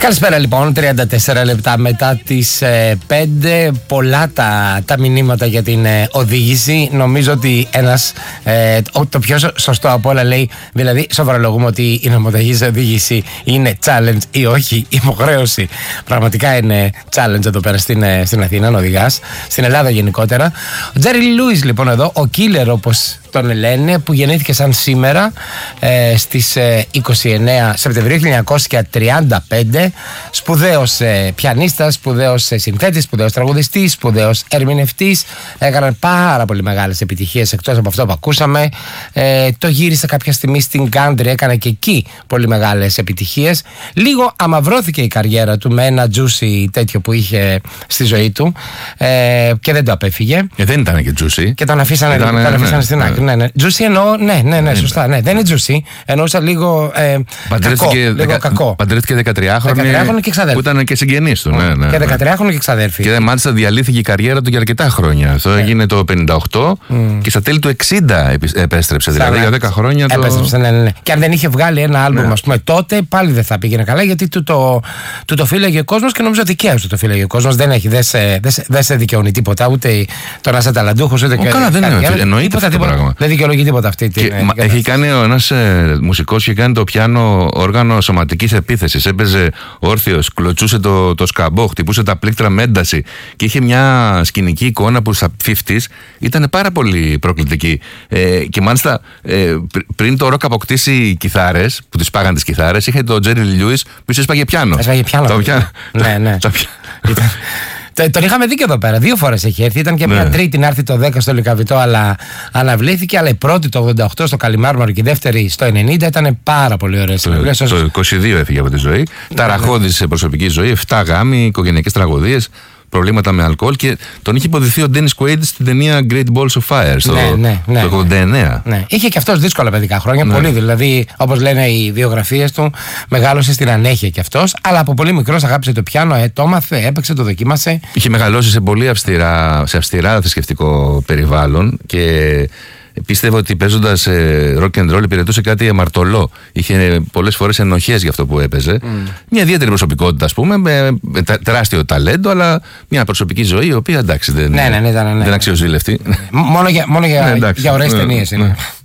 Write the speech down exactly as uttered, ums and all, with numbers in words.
Καλησπέρα λοιπόν, τριάντα τέσσερα λεπτά μετά τις ε, πέντε. Πολλά τα, τα μηνύματα για την ε, οδήγηση. Νομίζω ότι ένας, ε, το πιο σωστό από όλα λέει, δηλαδή σοβαρολογούμε ότι η νομοταγής οδήγηση είναι challenge ή όχι, υποχρέωση. Πραγματικά είναι challenge εδώ πέρα στην, ε, στην Αθήνα να οδηγάς, στην Ελλάδα γενικότερα. Ο Τζέρι Λούις λοιπόν εδώ, ο killer όπως τον λένε, που γεννήθηκε σαν σήμερα ε, στις ε, είκοσι εννέα Σεπτεμβρίου χίλια εννιακόσια τριάντα πέντε. Σπουδαίος ε, πιανίστας, σπουδαίος ε, συνθέτης, σπουδαίος τραγουδιστής, σπουδαίος ερμηνευτής. Έκαναν πάρα πολύ μεγάλες επιτυχίες εκτός από αυτό που ακούσαμε. Ε, το γύρισε κάποια στιγμή στην country, έκανε και εκεί πολύ μεγάλες επιτυχίες. Λίγο αμαυρώθηκε η καριέρα του με ένα juicy τέτοιο που είχε στη ζωή του ε, και δεν το απέφυγε. Ε, δεν ήταν και juicy. Και τον αφήσανε, ήταν, τον ναι, αφήσανε ναι, στην ναι. άκρη. Ναι, ναι. Juicy εννοώ, ναι, ναι, ναι, σωστά. Ναι, δεν είναι juicy. Εννοούσα λίγο ε, κακό. Λίγο κακό. Παντρεύτηκε δεκατριάχρονη και που ήταν και συγγενής του. Ναι, ναι, και ναι. δεκατριάχρονη και ξαδέρφη. Και μάλιστα διαλύθηκε η καριέρα του για αρκετά χρόνια. Αυτό yeah. έγινε το πενήντα οκτώ mm. και στα τέλη του εξήντα επέστρεψε. Σαν δηλαδή για δέκα χρόνια. Το... Επέστρεψε, ναι, ναι, ναι. Και αν δεν είχε βγάλει ένα άλμπουμ, ας πούμε, τότε πάλι δεν θα πήγαινε καλά, γιατί του το, του το φύλαγε ο κόσμος και νομίζω δικαίως του το φύλαγε ο κόσμος. Δεν, έχει, δεν, σε, δεν, σε, δεν σε δικαιώνει τίποτα, ούτε το να είσαι ταλαντούχος, ούτε και. Καλά, δεν εννοείται αυτό το πράγμα. Δεν δικαιολογεί τίποτα αυτή την. Έχει κάνει ένας μουσικός, είχε κάνει το πιάνο όργανο σωματικής επίθεσης. Έπαιζε όρθιος, κλωτσούσε το, το σκαμπό, χτυπούσε τα πλήκτρα με ένταση και είχε μια σκηνική εικόνα που στα πενήντα ήταν πάρα πολύ προκλητική. Ε, και μάλιστα ε, πριν το ροκ αποκτήσει κιθάρες, που τις πάγαν τις κιθάρες, είχε το Τζέρι Λούις που έσπαγε πιάνο. Έσπαγε πιάνο. Το πιάνο. Ναι, ναι. Τον είχαμε δει και εδώ πέρα. Δύο φορές έχει έρθει. Ήταν και μια ναι. τρίτη να έρθει το δέκα στο Λυκαβητό, αλλά αναβλήθηκε. Αλλά η πρώτη το ογδόντα οκτώ στο Καλιμάρμαρο και η δεύτερη στο ενενήντα ήταν πάρα πολύ ωραίες. Το, το, το είκοσι δύο έφυγε από τη ζωή. Ναι, ταραχώδης σε προσωπική ζωή, εφτά γάμοι, οικογενειακές τραγωδίες, προβλήματα με αλκοόλ, και τον είχε υποδηθεί ο Ντένις Κουέιντ στην ταινία Great Balls of Fire στο, ναι, ναι, ναι, το ογδόντα εννέα. Ναι. Είχε και αυτός δύσκολα παιδικά χρόνια, ναι. πολύ. Δηλαδή, όπως λένε οι βιογραφίες του, μεγάλωσε στην ανέχεια κι αυτός, αλλά από πολύ μικρός αγάπησε το πιάνο, ε, το έμαθε, έπαιξε, το δοκίμασε. Είχε μεγαλώσει σε πολύ αυστηρά, σε αυστηρά θρησκευτικό περιβάλλον και πίστευε ότι παίζοντας ε, rock and roll υπηρετούσε κάτι αμαρτωλό. Είχε πολλές φορές ενοχές για αυτό που έπαιζε. Mm. Μια ιδιαίτερη προσωπικότητα, ας πούμε, με, με τεράστιο ταλέντο, αλλά μια προσωπική ζωή η οποία εντάξει δεν, ναι, ναι, ναι, ναι, ναι, δεν αξιοζήλευτη. Μόνο για, μόνο για, ναι, για ωραίες ταινίες είναι. Ναι.